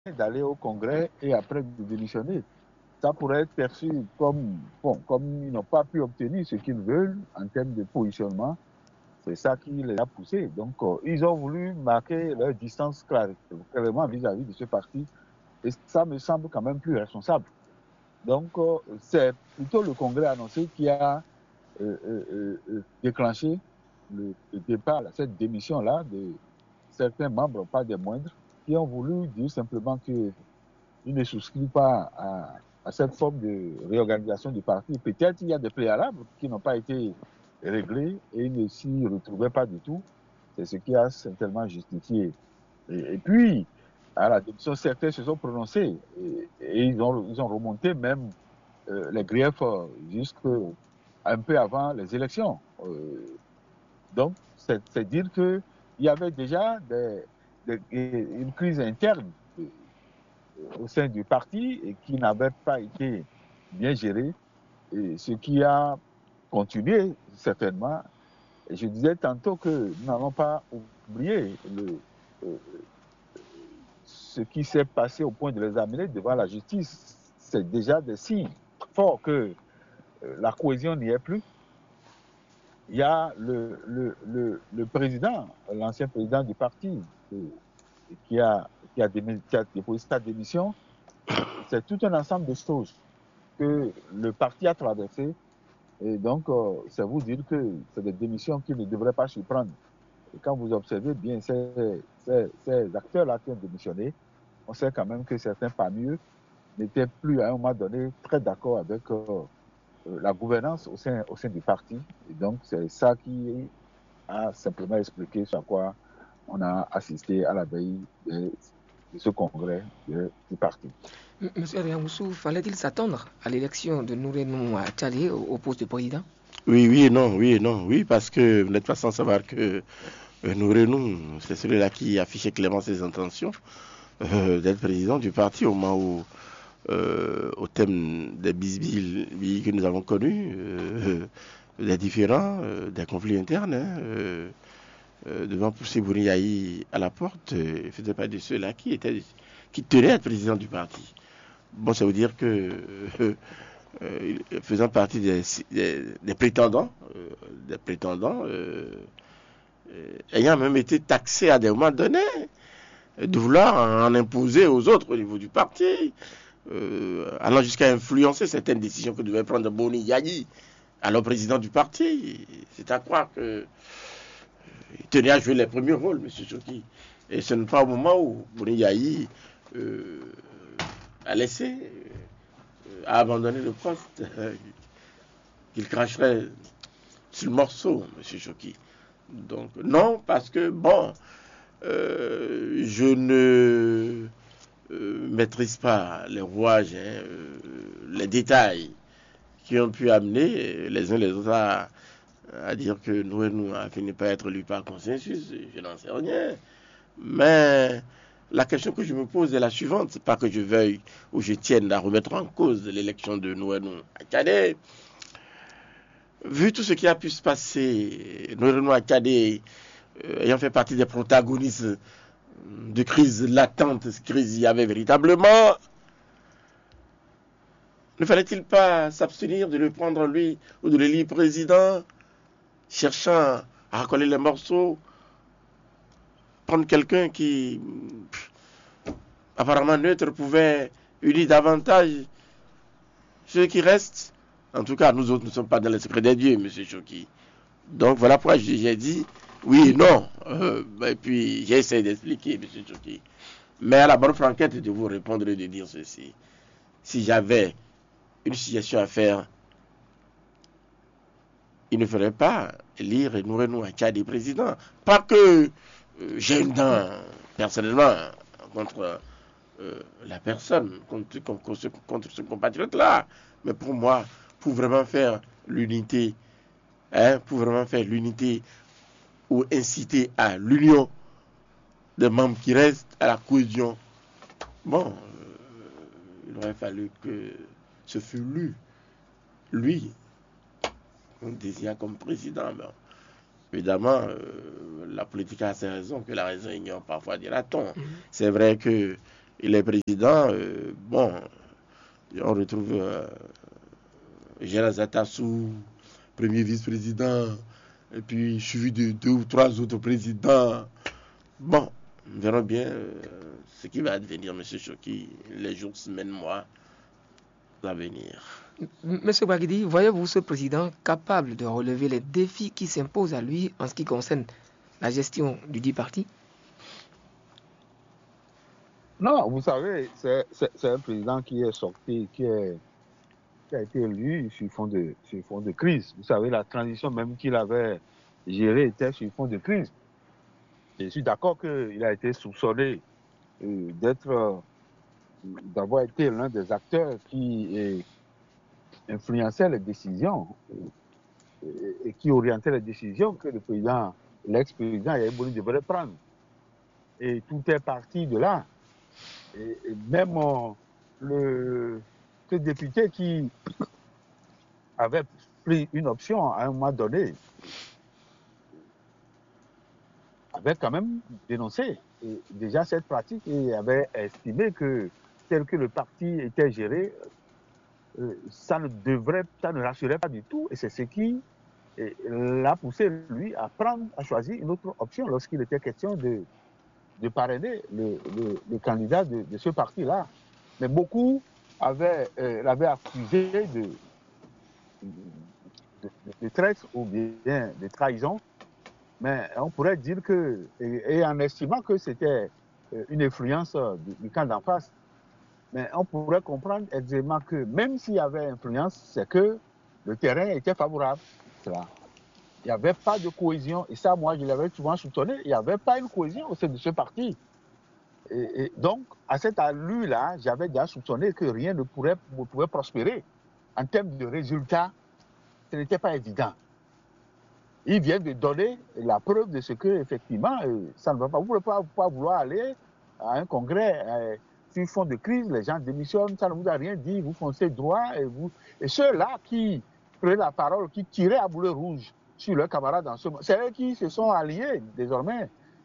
d'aller au Congrès et après de démissionner. Ça pourrait être perçu comme, bon, comme ils n'ont pas pu obtenir ce qu'ils veulent en termes de positionnement. C'est ça qui les a poussés. Donc, ils ont voulu marquer leur distance clairement vis-à-vis de ce parti. Et ça me semble quand même plus responsable. Donc, c'est plutôt le Congrès annoncé qui a déclenché le départ, cette démission-là de certains membres, pas des moindres, qui ont voulu dire simplement qu'ils ne souscrivent pas à cette forme de réorganisation du parti. Peut-être qu'il y a des préalables qui n'ont pas été réglés et ils ne s'y retrouvaient pas du tout. C'est ce qui a certainement justifié. Et puis, à la démission, certains se sont prononcés et ils ont remonté même les griefs jusqu'à un peu avant les élections. Donc, c'est dire qu'il y avait déjà une crise interne au sein du parti et qui n'avait pas été bien gérée, et ce qui a continué certainement. Et je disais tantôt que nous n'allons pas oublier euh, ce qui s'est passé au point de les amener devant la justice. C'est déjà des signes forts que la cohésion n'y est plus. Il y a le président, l'ancien président du parti, qui a déposé sa démission. C'est tout un ensemble de choses que le parti a traversé. Et donc, c'est vous dire que c'est des démissions qui ne devraient pas surprendre. Et quand vous observez bien ces acteurs-là qui ont démissionné, on sait quand même que certains parmi eux n'étaient plus à un moment donné très d'accord avec la gouvernance au sein du parti. Et donc, c'est ça qui a simplement expliqué sur quoi on a assisté à la veille de ce congrès du parti. Monsieur Adriamoussou, fallait-il s'attendre à l'élection de Nourenou Tchadé au poste de président? Oui, oui et non, oui et non, oui, parce que vous n'êtes pas sans savoir que Nourenou, c'est celui-là qui affichait clairement ses intentions d'être président du parti au moment où, au thème des bisbilles que nous avons connus, des différends, des conflits internes, devant pousser Bouniaï à la porte, il ne faisait pas de ceux-là qui tenaient à être président du parti. Bon, ça veut dire que faisant partie des prétendants, ayant même été taxé à des moments donnés de vouloir en imposer aux autres au niveau du parti, allant jusqu'à influencer certaines décisions que devait prendre Boni Yayi, alors président du parti. C'est à croire que il tenait à jouer les premiers rôles, M. Choki. Et ce n'est pas au moment où Boni Yayi a laissé, a abandonné le poste, qu'il cracherait sur le morceau, M. Choki. Donc, non, parce que, bon, je ne maîtrise pas les rouages, les détails qui ont pu amener les uns les autres à dire que nous a fini par être élu par consensus. Je n'en sais rien. Mais la question que je me pose est la suivante. C'est pas que je veuille ou je tienne à remettre en cause l'élection de Nourenou Akadé. Vu tout ce qui a pu se passer, Nourenou Akadé ayant fait partie des protagonistes de crise latente, crise il y avait véritablement, ne fallait-il pas s'abstenir de le prendre lui ou de l'élire président, cherchant à recoller les morceaux, prendre quelqu'un qui apparemment neutre pouvait unir davantage ceux qui restent. En tout cas, nous autres ne sommes pas dans le secret des dieux, M. Choki. Donc voilà pourquoi j'ai dit oui et non. Et puis j'ai essayé d'expliquer, M. Choki. Mais à la bonne franquette de vous répondre et de dire ceci. Si j'avais une suggestion à faire, il ne ferait pas élire Nourenou Akadé président. Pas que j'ai une dent personnellement contre la personne, contre ce compatriote-là. Mais pour moi, pour vraiment faire l'unité, ou inciter à l'union des membres qui restent, à la cohésion, bon, il aurait fallu que ce fût lui, on désigne comme président. Ben, évidemment, la politique a ses raisons, que la raison ignore parfois, dira-t-on. C'est vrai que il est président, bon, on retrouve Gérard Zatassou, premier vice-président, et puis suivi de 2 ou 3 autres présidents. Bon, nous verrons bien ce qui va advenir, M. Choki, les jours, semaines, mois à venir. Monsieur Bagidi, voyez-vous ce président capable de relever les défis qui s'imposent à lui en ce qui concerne la gestion du dit parti? Non, vous savez, c'est un président qui est sorti, qui a été élu sur fond de crise. Vous savez, la transition même qu'il avait gérée était sur fond de crise. Je suis d'accord qu'il a été soupçonné d'avoir été l'un des acteurs qui influençait les décisions et qui orientait les décisions que l'ex-président Yahya Boni devrait prendre. Et tout est parti de là. Et même ce député qui avait pris une option à un moment donné avait quand même dénoncé déjà cette pratique et avait estimé que tel que le parti était géré, ça ne rassurait pas du tout. Et c'est ce qui l'a poussé, lui, à choisir une autre option lorsqu'il était question de parrainer le candidat de ce parti-là. Mais beaucoup l'avaient accusé de traître ou bien de trahison. Mais on pourrait dire que, et en estimant que c'était une influence du camp d'en face, mais on pourrait comprendre aisément que même s'il y avait influence, c'est que le terrain était favorable. Cela. Il n'y avait pas de cohésion. Et ça, moi, je l'avais souvent soupçonné. Il n'y avait pas une cohésion au sein de ce parti. Et donc, à cette allure-là, j'avais déjà soupçonné que rien ne pouvait prospérer. En termes de résultats, ce n'était pas évident. Ils viennent de donner la preuve de ce que, effectivement, ça ne va pas. Vous ne pouvez pas vouloir aller à un congrès sur fond de crise, les gens démissionnent, ça ne vous a rien dit, vous foncez droit. Et ceux-là qui prenaient la parole, qui tiraient à boulet rouge sur leurs camarades dans ce moment, c'est eux qui se sont alliés désormais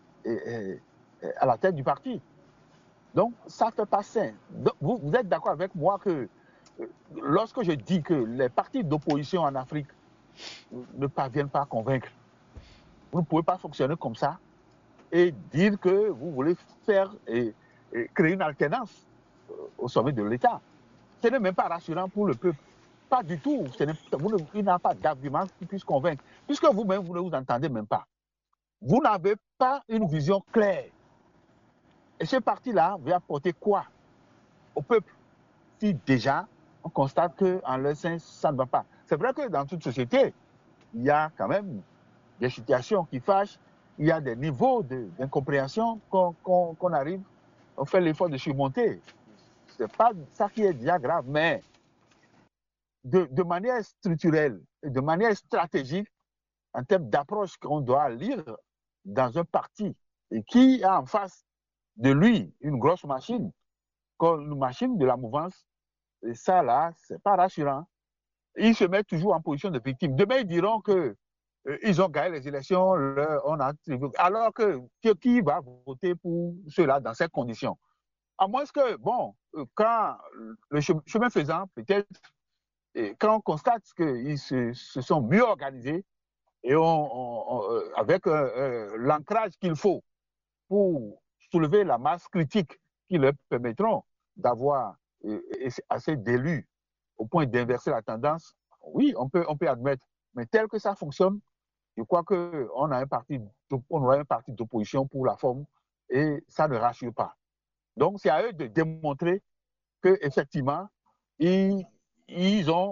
à la tête du parti. Donc, ça ne fait pas sain. Vous êtes d'accord avec moi que lorsque je dis que les partis d'opposition en Afrique ne parviennent pas à convaincre, vous ne pouvez pas fonctionner comme ça et dire que vous voulez faire et créer une alternance au sommet de l'État. Ce n'est même pas rassurant pour le peuple. Pas du tout. Il n'y a pas d'argument qui puisse convaincre. Puisque vous-même, vous ne vous entendez même pas. Vous n'avez pas une vision claire. Et ce parti-là va apporter quoi au peuple si déjà on constate qu'en leur sein, ça ne va pas. C'est vrai que dans toute société, il y a quand même des situations qui fâchent, il y a des niveaux d'incompréhension qu'on arrive, on fait l'effort de surmonter. Ce n'est pas ça qui est déjà grave, mais de manière structurelle et de manière stratégique, en termes d'approche qu'on doit lire dans un parti et qui a en face de lui une grosse machine, comme une machine de la mouvance, et ça là, c'est pas rassurant. Ils se mettent toujours en position de victime. Demain, ils diront que ils ont gagné les élections, alors que qui va voter pour cela dans ces conditions? À moins que, bon, quand le chemin faisant, peut-être, quand on constate qu'ils se sont mieux organisés et avec l'ancrage qu'il faut pour soulever la masse critique qui leur permettront d'avoir assez d'élus au point d'inverser la tendance, oui, on peut admettre. Mais tel que ça fonctionne, je crois qu'on aura un parti d'opposition pour la forme et ça ne rassure pas. Donc, c'est à eux de démontrer qu'effectivement, ils ont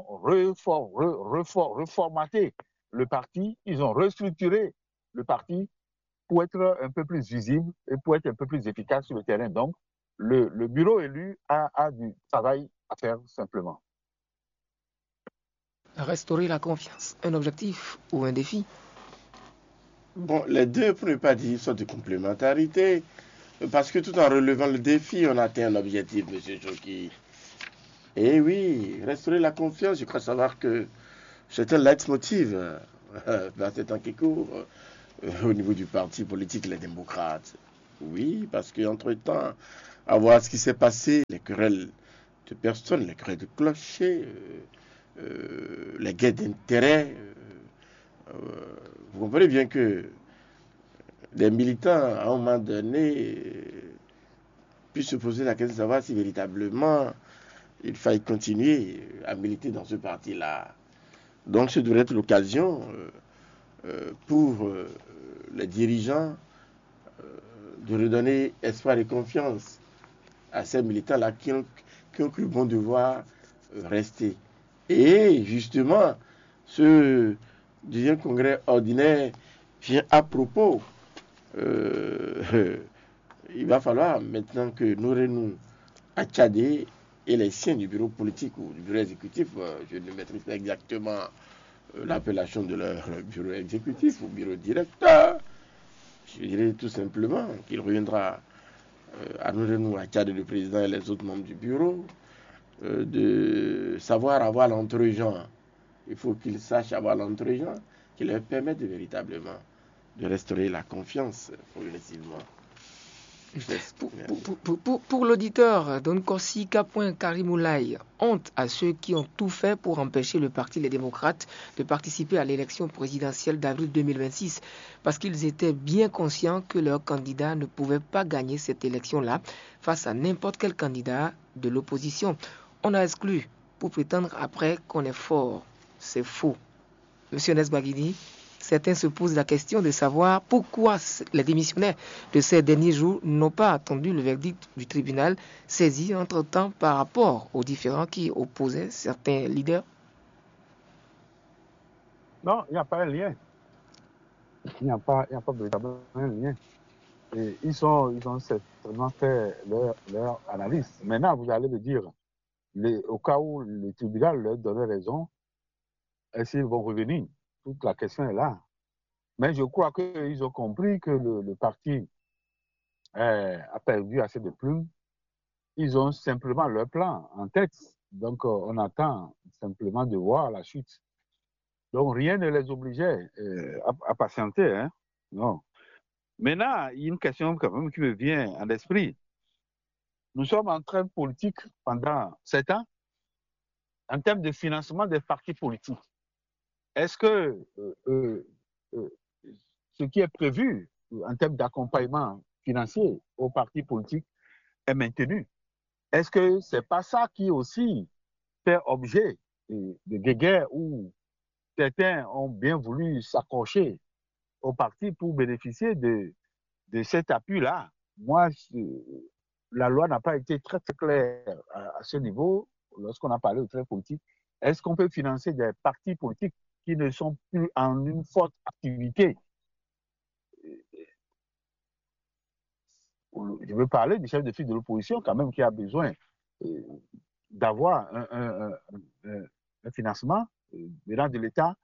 reformaté le parti, ils ont restructuré le parti pour être un peu plus visible et pour être un peu plus efficace sur le terrain. Donc, le bureau élu a du travail à faire simplement. Restaurer la confiance, un objectif ou un défi? Bon, les deux, pour ne pas dire, sont de complémentarité. Parce que tout en relevant le défi, on atteint un objectif, M. Choki. Et oui, restaurer la confiance, je crois savoir que c'est un leitmotiv dans ces temps qui courent au niveau du parti politique Les Démocrates. Oui, parce qu'entre-temps, à voir ce qui s'est passé, les querelles de personnes, les querelles de clochers, les guerres d'intérêts. Vous comprenez bien que des militants, à un moment donné, puissent se poser la question de savoir si véritablement il faille continuer à militer dans ce parti-là. Donc, ce devrait être l'occasion pour les dirigeants de redonner espoir et confiance à ces militants-là qui ont cru bon devoir rester. Et justement, ce deuxième congrès ordinaire vient à propos. Il va falloir maintenant que nous à Tchadé et les siens du bureau politique ou du bureau exécutif, je ne maîtrise pas exactement l'appellation de leur bureau exécutif ou bureau directeur, je dirais tout simplement qu'il reviendra à nous à Tchadé, le président et les autres membres du bureau, de savoir avoir l'entre-gens. Il faut qu'ils sachent avoir l'entre-gens qui leur permette véritablement de restaurer la confiance progressivement. Pour l'auditeur, Don Korsi Kapouin Karimoulaye, honte à ceux qui ont tout fait pour empêcher le Parti Les Démocrates de participer à l'élection présidentielle d'avril 2026 parce qu'ils étaient bien conscients que leur candidat ne pouvait pas gagner cette élection-là face à n'importe quel candidat de l'opposition. On a exclu pour prétendre après qu'on est fort. C'est faux. Monsieur Nesbaguidi, certains se posent la question de savoir pourquoi les démissionnaires de ces derniers jours n'ont pas attendu le verdict du tribunal saisi entre-temps par rapport aux différends qui opposaient certains leaders. Non, il n'y a pas un lien. Il n'y a pas véritablement un lien. Et ils ont certainement fait leur analyse. Maintenant, vous allez me dire, au cas où le tribunal leur donnait raison, est-ce qu'ils vont revenir? Toute la question est là. Mais je crois qu'ils ont compris que le parti a perdu assez de plumes. Ils ont simplement leur plan en tête. Donc, on attend simplement de voir la suite. Donc, rien ne les obligeait à patienter. Hein? Non. Maintenant, il y a une question quand même qui me vient à l'esprit. Nous sommes en train de politique pendant 7 ans en termes de financement des partis politiques. Est-ce que ce qui est prévu en termes d'accompagnement financier aux partis politiques est maintenu? Est-ce que ce n'est pas ça qui aussi fait objet de guéguerre où certains ont bien voulu s'accrocher au parti pour bénéficier de cet appui-là? Moi, la loi n'a pas été très, très claire à ce niveau lorsqu'on a parlé de train politique. Est-ce qu'on peut financer des partis politiques qui ne sont plus en une forte activité? Je veux parler du chef de file de l'opposition quand même qui a besoin d'avoir un financement venant de l'État.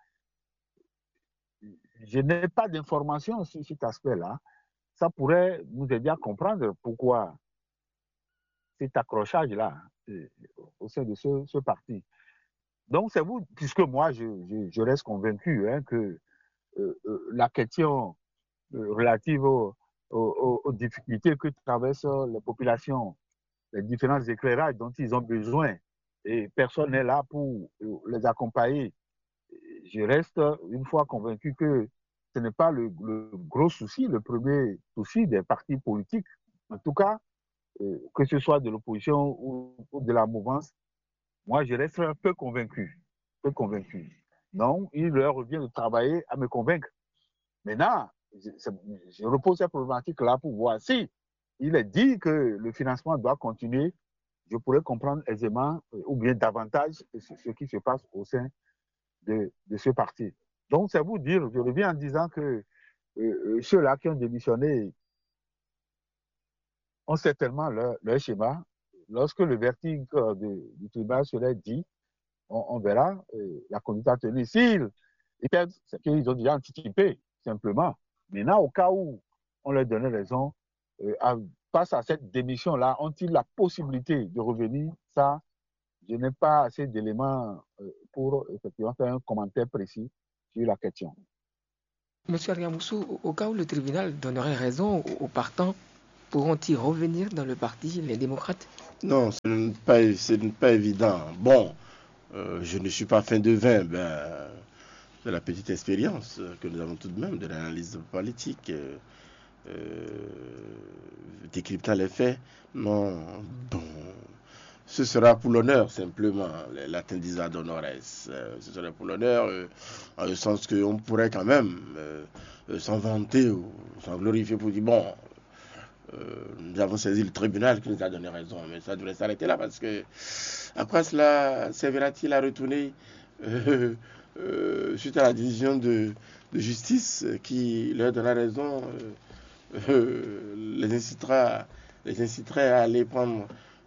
Je n'ai pas d'informations sur cet aspect-là. Ça pourrait nous aider à comprendre pourquoi cet accrochage-là au sein de ce parti. Donc, c'est vous, puisque moi, je reste convaincu que la question relative aux difficultés que traversent les populations, les différents éclairages dont ils ont besoin, et personne n'est là pour les accompagner. Je reste une fois convaincu que ce n'est pas le gros souci, le premier souci des partis politiques. En tout cas, que ce soit de l'opposition ou de la mouvance, moi, je reste un peu convaincu. Non, il leur revient de travailler à me convaincre. Maintenant, je repose cette problématique-là pour voir si il est dit que le financement doit continuer, je pourrais comprendre aisément ou bien davantage ce qui se passe au sein de ce parti. Donc, c'est vous dire, je reviens en disant que ceux-là qui ont démissionné ont certainement leur schéma. Lorsque le verdict du tribunal serait dit, on verra la conduite à tenir. S'ils perdent, c'est qu'ils ont déjà anticipé, simplement. Maintenant, au cas où on leur donnait raison, face à cette démission-là, ont-ils la possibilité de revenir? Ça, je n'ai pas assez d'éléments pour effectivement faire un commentaire précis sur la question. Monsieur Ariamoussou, au cas où le tribunal donnerait raison aux partants, pourront-ils revenir dans le parti, les démocrates? Non, ce n'est pas évident. Bon, je ne suis pas fin de vin, de la petite expérience que nous avons tout de même de l'analyse politique, décryptant les faits. Non, bon, ce sera pour l'honneur simplement, les latins disent ad honorem. Ce serait pour l'honneur, en le sens qu'on pourrait quand même s'en vanter ou s'en glorifier pour dire, bon, nous avons saisi le tribunal qui nous a donné raison, mais ça devrait s'arrêter là parce que à quoi cela servira-t-il à retourner suite à la décision de justice qui leur donnera raison, les inciterait à aller prendre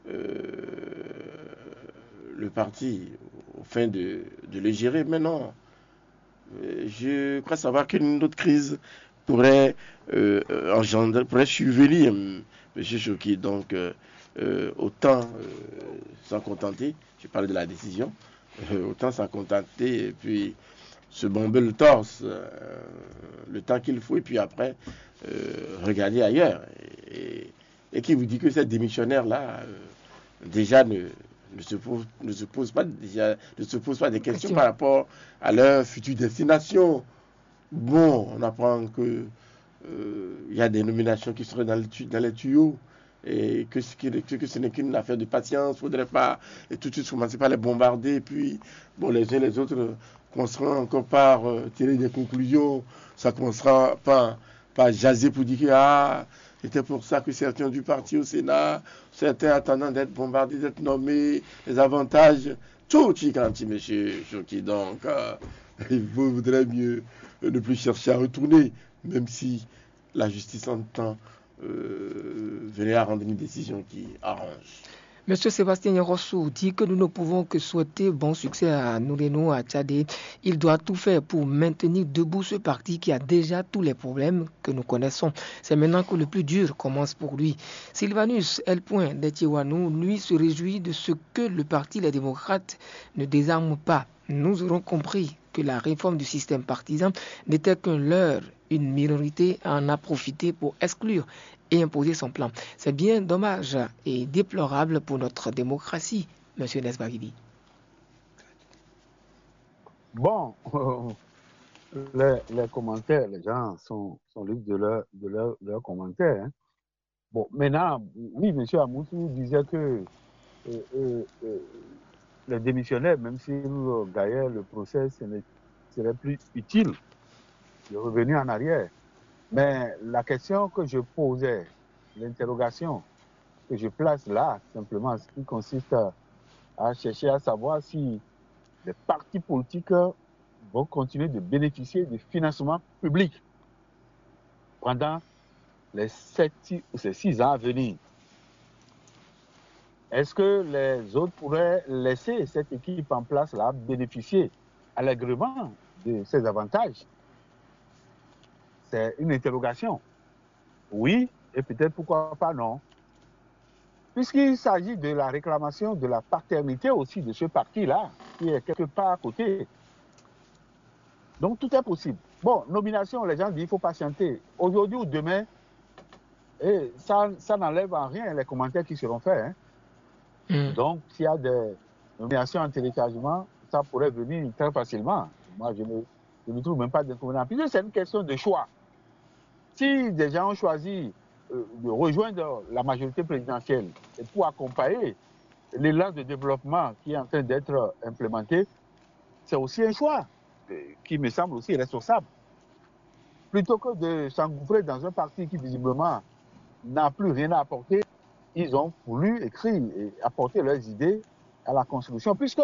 le parti au fin de le gérer. Mais non, je crois savoir qu'une autre crise pourrait pourrait survenir, M. Choki. Donc, autant s'en contenter, je parle de la décision, autant s'en contenter et puis se bomber le torse le temps qu'il faut et puis après regarder ailleurs. Et qui vous dit que ces démissionnaires-là déjà ne se posent pas des questions par rapport à leur future destination. Bon, on apprend que il y a des nominations qui seraient dans les tuyaux et que ce n'est qu'une affaire de patience. Il ne faudrait pas et tout de suite commencer par les bombarder et puis bon, les uns les autres commenceront encore par tirer des conclusions. Ça commencera par jaser pour dire que c'était pour ça que certains ont dû partir au Sénat, certains attendant d'être bombardés, d'être nommés, les avantages. Tout chicanti, monsieur Choki. Donc, il vaudrait mieux ne plus chercher à retourner, même si la justice entend venir à rendre une décision qui arrange. Monsieur Sébastien Rossou dit que nous ne pouvons que souhaiter bon succès à Noureno, à Tchadé. Il doit tout faire pour maintenir debout ce parti qui a déjà tous les problèmes que nous connaissons. C'est maintenant que le plus dur commence pour lui. Sylvanus L. d'Etiwanou, lui, se réjouit de ce que le parti Les Démocrates ne désarme pas. Nous aurons compris que la réforme du système partisan n'était qu'un leurre. Une minorité en a profité pour exclure et imposer son plan. C'est bien dommage et déplorable pour notre démocratie, M. Nesbagidi. Bon, les commentaires, les gens sont libres de leurs commentaires. Hein. Bon, maintenant, oui, M. Amoussou disait que les démissionnaires, même s'ils gagnaient le procès, ce serait plus utile de revenir en arrière. Mais la question que je posais, l'interrogation que je place là, simplement, ce qui consiste à chercher à savoir si les partis politiques vont continuer de bénéficier du financement public pendant les 6 ans à venir. Est-ce que les autres pourraient laisser cette équipe en place là bénéficier allègrement de ces avantages? C'est une interrogation. Oui, et peut-être pourquoi pas non. Puisqu'il s'agit de la réclamation de la paternité aussi de ce parti-là, qui est quelque part à côté. Donc tout est possible. Bon, nomination, les gens disent qu'il faut patienter. Aujourd'hui ou demain, et ça n'enlève en rien les commentaires qui seront faits. Hein. Donc s'il y a des nominations en téléchargement, ça pourrait venir très facilement. Moi, je ne trouve même pas d'inconvénient. Puisque c'est une question de choix. Si des gens ont choisi de rejoindre la majorité présidentielle et pour accompagner l'élan de développement qui est en train d'être implémenté, c'est aussi un choix qui me semble aussi responsable. Plutôt que de s'engouffrer dans un parti qui visiblement n'a plus rien à apporter, ils ont voulu écrire et apporter leurs idées à la construction, puisque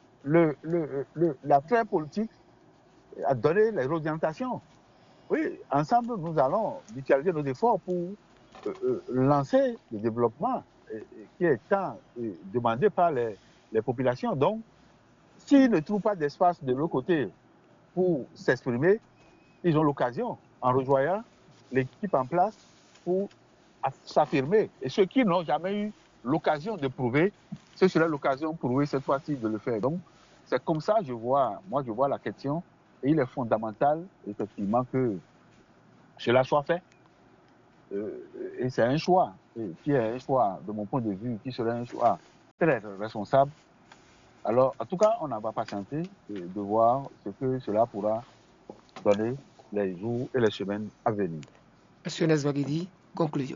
la classe politique a donné les orientations. Oui, ensemble, nous allons mutualiser nos efforts pour lancer le développement qui est tant demandé par les populations. Donc, s'ils ne trouvent pas d'espace de l'autre côté pour s'exprimer, ils ont l'occasion, en rejoignant l'équipe en place, pour s'affirmer. Et ceux qui n'ont jamais eu l'occasion de prouver, ce serait l'occasion pour eux cette fois-ci de le faire. Donc, c'est comme ça que je vois la question. Et il est fondamental, effectivement, que cela soit fait. et c'est un choix, qui est un choix, de mon point de vue, qui serait un choix très responsable. Alors, en tout cas, on va patienter de voir ce que cela pourra donner les jours et les semaines à venir. Monsieur Nesvagidi, conclusion.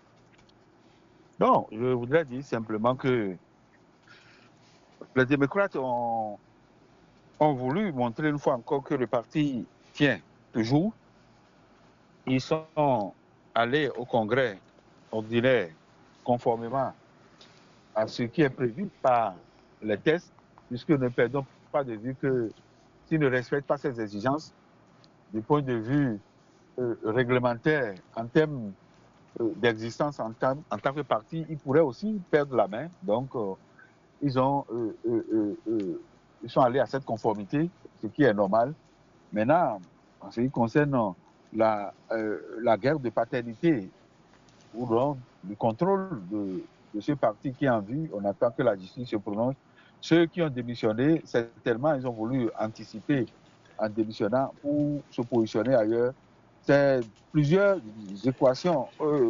Non, je voudrais dire simplement que les démocrates ont voulu montrer une fois encore que le parti tient toujours. Ils sont allés au congrès ordinaire conformément à ce qui est prévu par les tests, puisque ne perdons pas de vue que s'ils ne respectent pas ces exigences, du point de vue réglementaire, en termes d'existence en tant que parti, ils pourraient aussi perdre la main. Donc, ils sont allés à cette conformité, ce qui est normal. Maintenant, en ce qui concerne la guerre de paternité, ou donc le contrôle de ce parti qui est en vue, on attend que la justice se prononce. Ceux qui ont démissionné, certainement, ils ont voulu anticiper en démissionnant pour se positionner ailleurs. C'est plusieurs équations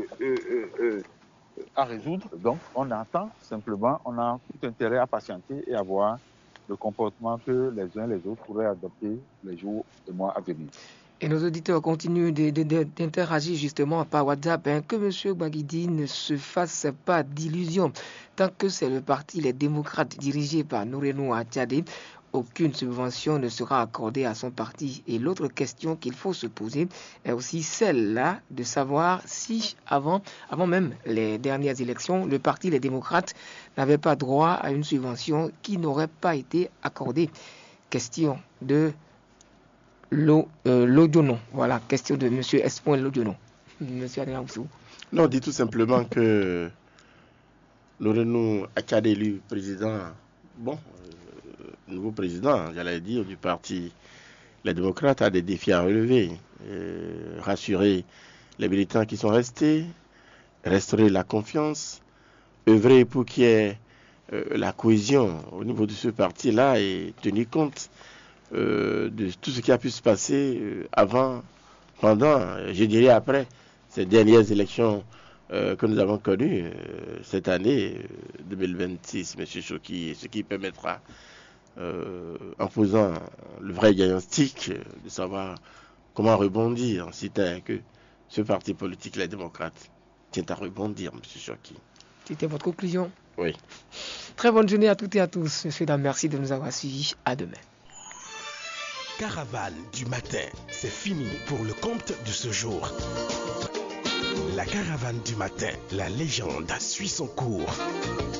à résoudre. Donc, on attend simplement, on a tout intérêt à patienter et à voir le comportement que les uns et les autres pourraient adopter les jours et mois à venir. Et nos auditeurs continuent d'interagir justement par WhatsApp, que M. Gbagidi ne se fasse pas d'illusions. Tant que c'est le parti Les Démocrates dirigé par Nourenou Attiadé, aucune subvention ne sera accordée à son parti. Et l'autre question qu'il faut se poser est aussi celle-là de savoir si avant même les dernières élections, le parti Les Démocrates n'avait pas droit à une subvention qui n'aurait pas été accordée. Question de Lodionon. Voilà, question de M. S. Lodionon. M. Adrien Oussou. Non, on dit tout simplement que Nourenou Attiadé, élu président, nouveau président, j'allais dire, du parti Les Démocrates, a des défis à relever. Rassurer les militants qui sont restés, restaurer la confiance, œuvrer pour qu'il y ait la cohésion au niveau de ce parti-là et tenir compte de tout ce qui a pu se passer avant, pendant, je dirais après, ces dernières élections que nous avons connues cette année 2026, M. Choki, ce qui permettra, en posant le vrai diagnostic, de savoir comment rebondir, si tel que ce parti politique, les démocrates, tient à rebondir, M. Choki. C'était votre conclusion? Oui. Très bonne journée à toutes et à tous. Monsieur Dam, merci de nous avoir suivis. À demain. Caravane du matin, c'est fini pour le compte de ce jour. La caravane du matin, la légende suit son cours.